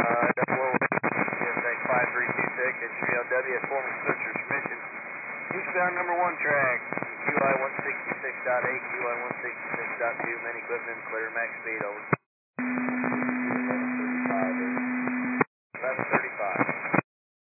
Double O, CSX 5326 at 3LW at formal search or submission. Eastbound number 1 track, QI 166.8, QI 166.2, main equipment clear, max speed, over.